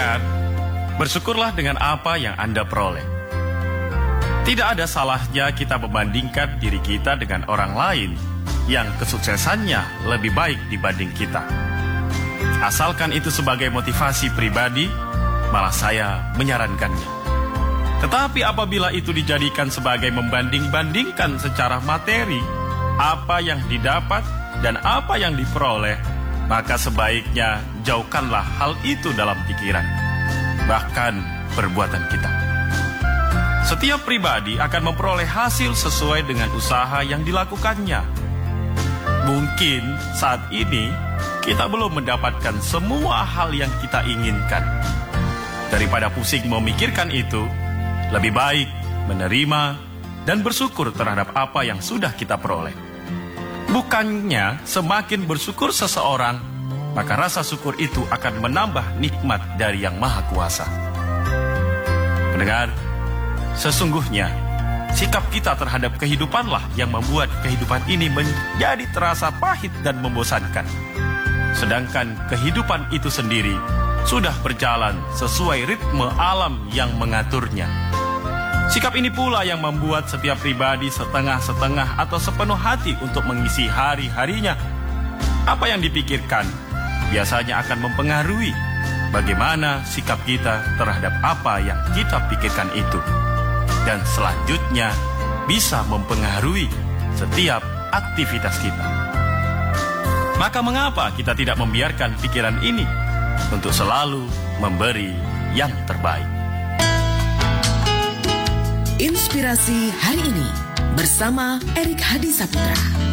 Pendengar, bersyukurlah dengan apa yang Anda peroleh. Tidak ada salahnya kita membandingkan diri kita dengan orang lain yang kesuksesannya lebih baik dibanding kita. Asalkan itu sebagai motivasi pribadi, malah saya menyarankannya. Tetapi apabila itu dijadikan sebagai membanding-bandingkan secara materi, apa yang didapat dan apa yang diperoleh, maka sebaiknya jauhkanlah hal itu dalam pikiran, bahkan perbuatan kita. Setiap pribadi akan memperoleh hasil sesuai dengan usaha yang dilakukannya. Mungkin saat ini kita belum mendapatkan semua hal yang kita inginkan. Daripada pusing memikirkan itu, lebih baik menerima dan bersyukur terhadap apa yang sudah kita peroleh. Bukannya semakin bersyukur seseorang, maka rasa syukur itu akan menambah nikmat dari Yang Maha Kuasa. Pendengar, sesungguhnya sikap kita terhadap kehidupanlah yang membuat kehidupan ini menjadi terasa pahit dan membosankan. Sedangkan kehidupan itu sendiri sudah berjalan sesuai ritme alam yang mengaturnya. Sikap ini pula yang membuat setiap pribadi setengah-setengah atau sepenuh hati untuk mengisi hari-harinya. Apa yang dipikirkan biasanya akan mempengaruhi bagaimana sikap kita terhadap apa yang kita pikirkan itu. Dan selanjutnya bisa mempengaruhi setiap aktivitas kita. Maka mengapa kita tidak membiarkan pikiran ini untuk selalu memberi yang terbaik? Inspirasi hari ini bersama Erik Hadi Saputra.